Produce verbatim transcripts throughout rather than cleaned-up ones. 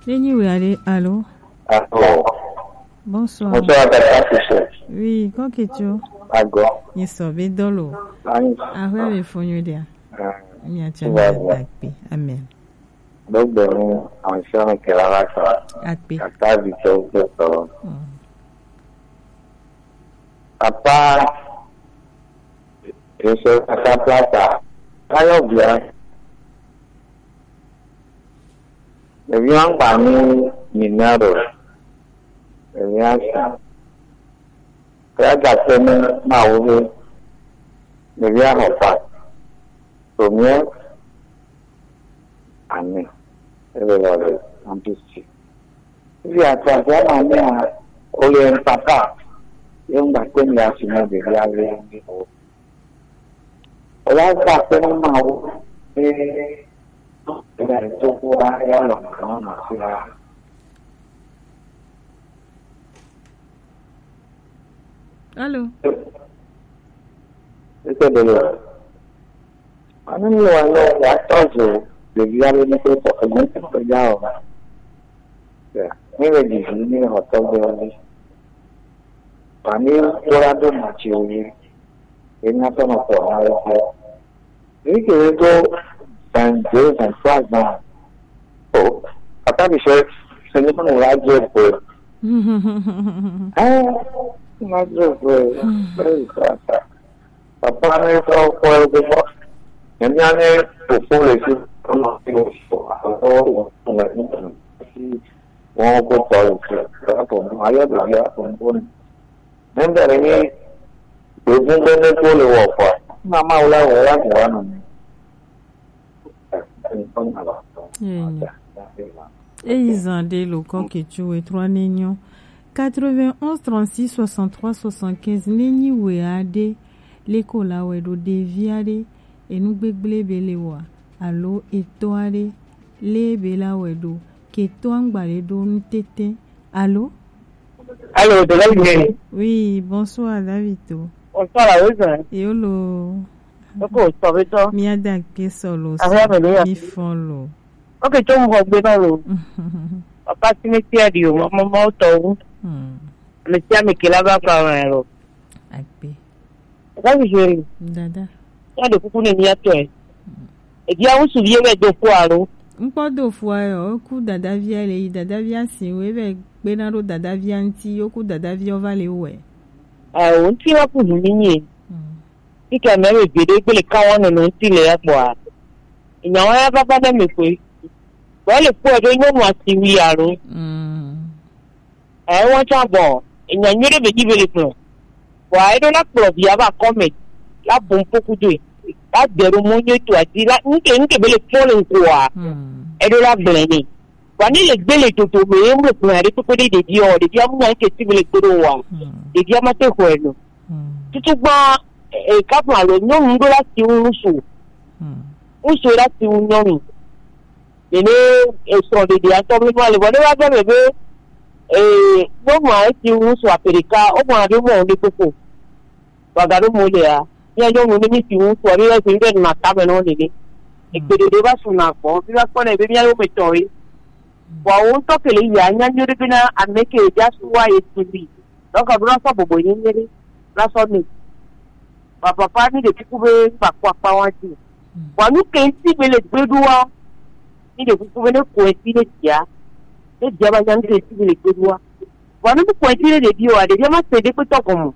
Anyway, allô? Allô? Bonsoir. Bonsoir, Tata. Oui, quand es-tu? Ago. Ils sont bédolo. Ah, oui, il faut nous dire. Il y a un peu Amen. Donc, on fait que la race. Atpi. Kata vito vito. Papa, je suis à ta place. Ayo bien. Le bien parmi minero. Le bien ça. Kaya gasene maowe. Le bien hopa. Premier. Amen. Everybody, I'm just sick. If you are trying to get only in Papa, you must go to the reality. All that happening now, they are so poor. I am not going to Hello. It's a little. I don't know what I told you. The reality is a good thing for you. Yeah, maybe this is a hotel. Pani Torado Machioli, in Natal of Ohio. We can go and Joe and Plasma. Oh, I thought you said, Senator Raja. Ah, not just very fast. Papa is all for the box. And then I propose to come up to all one go for I have a component. Then there is a good fully offer. Mamma will have one. Et ils ont des locaux qui tuent trois nignons. quatre-vingt-onze trente-six soixante-trois soixante-quinze Nini Weade, l'école à Wedo Deviade, et nous béglébéléwa. Allo, et toare, les bela Wedo, qui toang baledo n'tete. Allo? Allô, de la lumière. Oui, bonsoir, Davito. Bonsoir, la rose. Yolo. Ok, ça va toi? Miada ke solo. Ah, mais là. Mi follow. Ok, tu me vois bien là. Papa, tu me tiens dit, maman m'a auto. Le tiens mais qui là va pas là. Akpe. Ça que je dis. Dada. Il y a des coups de nia toi. Et bien on se souvient de fois là. Mpo do fois yo ku dada via le dada via si we be gbe na ro dada via nti yo ku dada via over le we. Ah, on ti wa ku ni. Ti ka me be de pe le ka won no ti le ya po a. Ìyàn wa ba ba na me pe. Wa le po do nyo mo asi wi aro. Mm. Eh won cha bo. Ìyàn nyere be ji be le po. Wa do na pro bi aba comment. La bon poku do. La dero mo nyo to ati la nke nke be le po le ko a. E do la bleni. Wa ni le gbe le to to me mo ko ari to ko de de o de dia mo nke ti be le ko do wa. De dia ma te ko eno. Tutu gba e ka ma lo nyo ngo la ti unsu. Unsu la ti unyo. Ene e so de dia to mi ma le bo de wa be be eh mo ma ti unsu Africa o mo ade mo de koko. Wa ga do mo le a. Ya yo mo ni ti unsu ari la ti de na ta be no de. E ke de ba su na ko bi wa ko na be mi ya yo me tori. Wa o to ke le ya nya nyo de bi na ameke ja su wa e ti bi. Do ka bro so bobo yin ni la so ni. Wa papa ni de ku be pa pa pa wa ti. Wa nu ke ti be le gbeduwa. Ni de ku be ne ko ti le tia. E dia ba nya ni ti be le gbeduwa. Wa nu ko ti le de bi wa de dia ma se de ko to ko mo.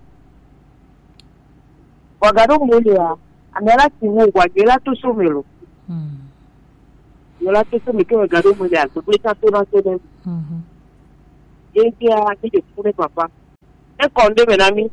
Wa ga do mo le a. Amela ti mo wa ge la to so melo. Mm. Yo la to so me ke wa ga do mo le a. Ko le ta to na to de. Mhm. E ke a ti de ku ne papa. E ko nde me na mi.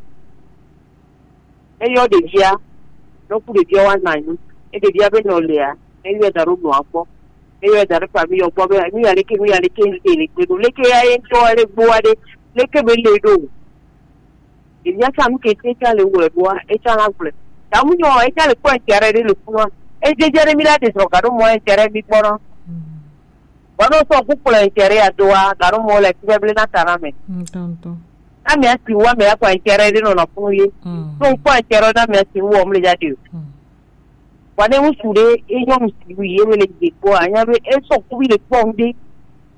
E yo de dia. No ku de dia wa na ni. E de dia be no le a. E yo da ro no apo. E yo da ro pa mi yo po be mi ya le ke mi ya le ke le ke le ke ya en to le bo ade le ke be le do. E ya sa mi ke te ta le wo bo e ta na ple. Ta mu yo e ta le ko en tere le ku no. E je je mi la de so ka do mo en tere mi po no. Ba no so ku ple en tere a do a da ro mo le ke be na ta na me. Tonto. A me asi wa me ko en tere de no no fu yi. So ko en tere da me asi wo mo le ja de. Wane musure e yo musiwi e wele je ko anya be e so ku bi le po ndi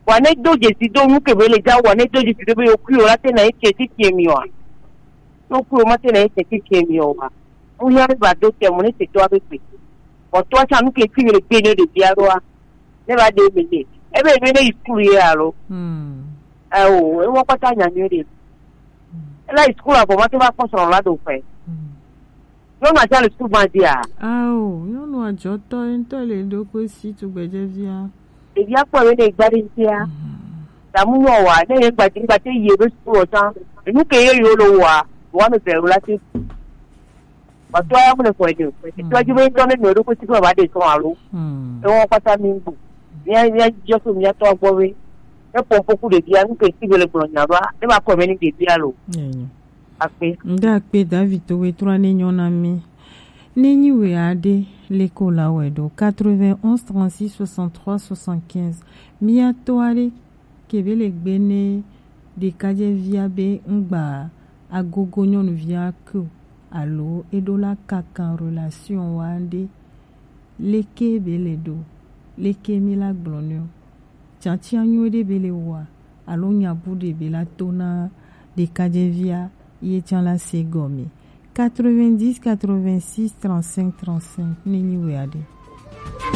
wane doje si do nuke bele ja wane doje si do be okuyo la tena ite titi mi wa no ku ma tena ite titi mi wa o ya ba do te mo ni te to abepe o to cha nuke ti le gbe ni de biaro a ne ba de mi de e be mi ne school ya ro mm eh o e wo pata nya ni de la school abo ma te ba ko so la do fe no ma ja le school ma dia ah o yo no ajo to ento le do ko si tu gbeje via ebi apo we ne gbari ntia tamu yo wa ne gba ti gba te ye be su o tan enu ke ye yo lo wa wa me be la ti ba to ya mo le fo de to ju be to ne no ro ko ti ko ba de so aro mm e won pata mi nbu ni ya jo so mi ya to gbo we e po po ku de dia nu ke ti bele gbo nya ba e ba ko me ni de dia lo yenyo ape nda pe David to we trois nenyo na mi nenyi we ade l'école à Wedo quatre-vingt-onze trente-six soixante-trois soixante-quinze Mia Toare Kebele Gbene de Kaje via be ngba agogo nyonu via ku allo edola kaka relation wande leke bele do leke mila glonio chanti anyo de bele wa allo nyabu de bela tona de Kaje via yetan la segomi quatre-vingt-dix quatre-vingt-six trente-cinq trente-cinq Nini Weade.